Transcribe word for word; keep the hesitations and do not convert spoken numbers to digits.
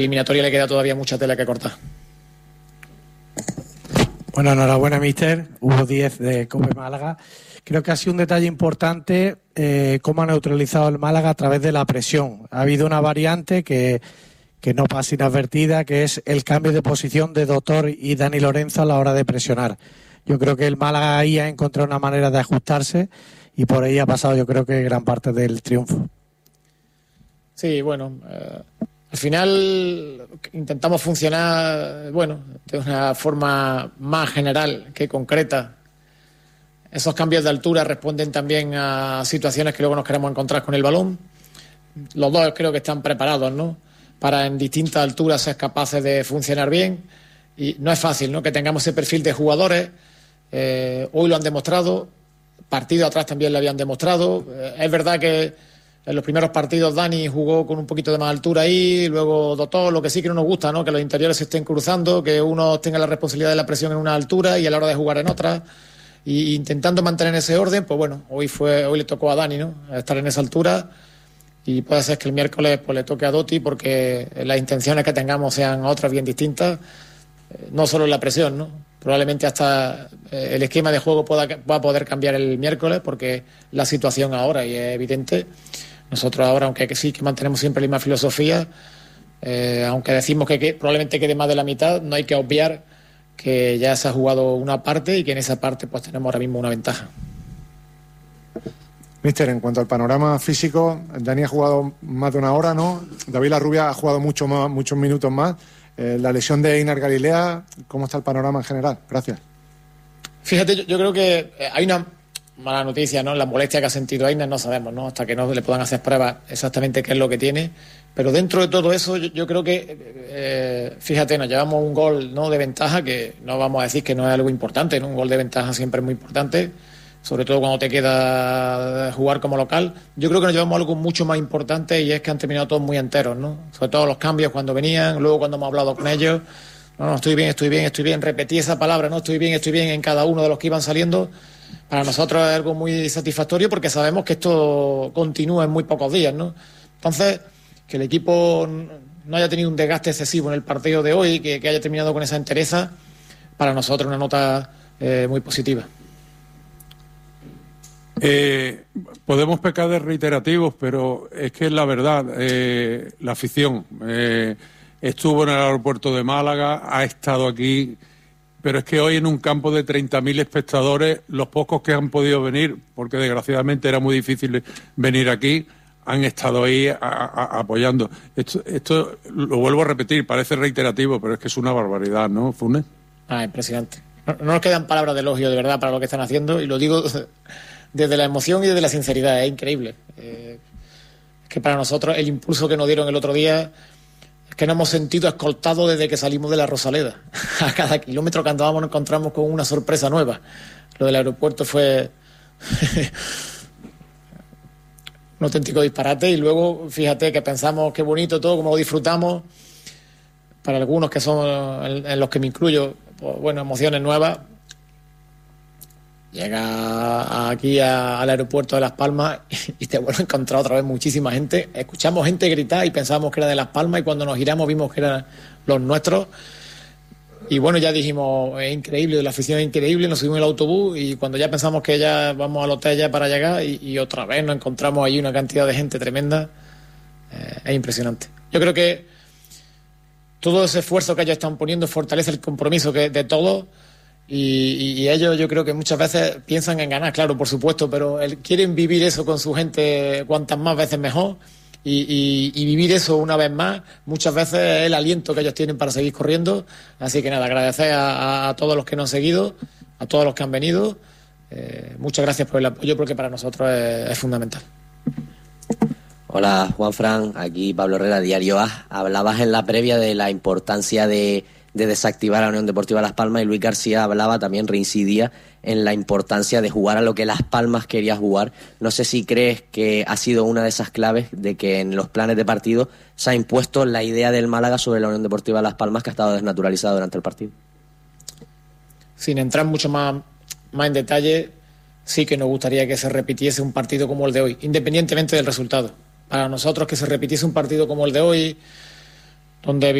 eliminatoria le queda todavía mucha tela que cortar. Bueno, enhorabuena, míster. Hugo Díez de COPE Málaga. Creo que ha sido un detalle importante eh, cómo ha neutralizado el Málaga a través de la presión. Ha habido una variante que, que no pasa inadvertida, que es el cambio de posición de Doctor y Dani Lorenzo a la hora de presionar. Yo creo que el Málaga ahí ha encontrado una manera de ajustarse y por ahí ha pasado, yo creo que gran parte del triunfo. Sí, bueno, eh, al final intentamos funcionar, bueno, de una forma más general que concreta. Esos cambios de altura responden también a situaciones que luego nos queremos encontrar con el balón. Los dos creo que están preparados, ¿no?, para en distintas alturas ser capaces de funcionar bien. Y no es fácil, ¿no?, que tengamos ese perfil de jugadores. Eh, hoy lo han demostrado, partido atrás también lo habían demostrado. Eh, es verdad que en los primeros partidos Dani jugó con un poquito de más altura ahí, luego Doctor, lo que sí que no nos gusta, ¿no?, que los interiores se estén cruzando, que uno tenga la responsabilidad de la presión en una altura y a la hora de jugar en otra. Y intentando mantener ese orden, pues bueno, hoy fue hoy le tocó a Dani, ¿no?, estar en esa altura, y puede ser que el miércoles pues le toque a Dotti, porque las intenciones que tengamos sean otras bien distintas, eh, no solo la presión, ¿no? Probablemente hasta eh, el esquema de juego pueda, va a poder cambiar el miércoles, porque la situación ahora, y es evidente, nosotros ahora, aunque sí que mantenemos siempre la misma filosofía, eh, aunque decimos que, que probablemente quede más de la mitad, no hay que obviar que ya se ha jugado una parte y que en esa parte pues tenemos ahora mismo una ventaja. Míster, en cuanto al panorama físico, Dani ha jugado más de una hora, ¿no? David Larrubia ha jugado mucho más, muchos minutos más. Eh, la lesión de Einar Galilea, ¿cómo está el panorama en general? Gracias. Fíjate, yo, yo creo que hay una mala noticia, ¿no? La molestia que ha sentido Einar no sabemos, ¿no?, hasta que no le puedan hacer pruebas exactamente qué es lo que tiene. Pero dentro de todo eso, yo, yo creo que, eh, fíjate, nos llevamos un gol, ¿no?, de ventaja, que no vamos a decir que no es algo importante, ¿no? Un gol de ventaja siempre es muy importante, sobre todo cuando te queda jugar como local. Yo creo que nos llevamos algo mucho más importante, y es que han terminado todos muy enteros, ¿no? Sobre todo los cambios cuando venían, luego cuando hemos hablado con ellos. No, no, estoy bien, estoy bien, estoy bien. Repetí esa palabra, no, estoy bien, estoy bien en cada uno de los que iban saliendo. Para nosotros es algo muy satisfactorio, porque sabemos que esto continúa en muy pocos días, ¿no? Entonces, que el equipo no haya tenido un desgaste excesivo en el partido de hoy, que, que haya terminado con esa entereza, para nosotros una nota eh, muy positiva. Eh, podemos pecar de reiterativos, pero es que es la verdad. Eh, la afición eh, estuvo en el aeropuerto de Málaga, ha estado aquí, pero es que hoy en un campo de treinta mil espectadores, los pocos que han podido venir, porque desgraciadamente era muy difícil venir aquí, han estado ahí a, a, apoyando. Esto, esto lo vuelvo a repetir, parece reiterativo, pero es que es una barbaridad, ¿no, Funes? Ah, impresionante. No, no nos quedan palabras de elogio, de verdad, para lo que están haciendo, y lo digo desde la emoción y desde la sinceridad. Es increíble. Eh, es que para nosotros el impulso que nos dieron el otro día es que nos hemos sentido escoltados desde que salimos de la Rosaleda. A cada kilómetro que andábamos nos encontramos con una sorpresa nueva. Lo del aeropuerto fue un auténtico disparate, y luego fíjate que pensamos qué bonito todo, cómo lo disfrutamos. Para algunos, que son en, en los que me incluyo, pues, bueno, emociones nuevas. Llega aquí a, al aeropuerto de Las Palmas y te vuelves a encontrar otra vez muchísima gente. Escuchamos gente gritar y pensábamos que era de Las Palmas, y cuando nos giramos vimos que eran los nuestros. Y bueno, ya dijimos, es increíble, la afición es increíble, nos subimos en el autobús, y cuando ya pensamos que ya vamos al hotel ya para llegar, y, y otra vez nos encontramos allí una cantidad de gente tremenda, eh, es impresionante. Yo creo que todo ese esfuerzo que ellos están poniendo fortalece el compromiso que, de todos, y, y, y ellos yo creo que muchas veces piensan en ganar, claro, por supuesto, pero el, quieren vivir eso con su gente cuantas más veces mejor. Y, y, y vivir eso una vez más, muchas veces es el aliento que ellos tienen para seguir corriendo. Así que nada, agradecer a, a todos los que nos han seguido, a todos los que han venido. Eh, muchas gracias por el apoyo, porque para nosotros es, es fundamental. Hola, Juanfran, aquí Pablo Herrera, Diario A. Hablabas en la previa de la importancia de, de desactivar a la Unión Deportiva Las Palmas, y Luis García hablaba, también reincidía en la importancia de jugar a lo que Las Palmas quería jugar. No sé si crees que ha sido una de esas claves de que en los planes de partido se ha impuesto la idea del Málaga sobre la Unión Deportiva Las Palmas, que ha estado desnaturalizada durante el partido. Sin entrar mucho más, más en detalle, sí que nos gustaría que se repitiese un partido como el de hoy, independientemente del resultado. Para nosotros, que se repitiese un partido como el de hoy, donde